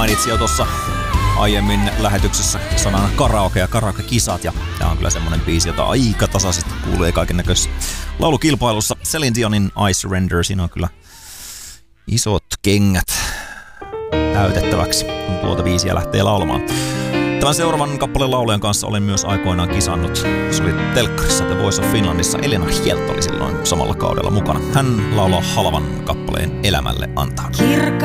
mainitsi jo tuossa aiemmin lähetyksessä sanan karaoke ja karaoke-kisat, ja tää on kyllä semmonen biisi, jota aika tasaisesti kuulee kaikennäköisessä laulukilpailussa. Celine Dionin I Surrender, siinä on kyllä isot kengät täytettäväksi, kun tuota biisiä lähtee laulamaan. Tämän seuraavan kappaleen laulajan kanssa olen myös aikoinaan kisannut. Se oli telkkarissa The Voice of Finlandissa. Elena Hjelt oli silloin samalla kaudella mukana. Hän laulaa halvan kappaleen Elämälle antaa.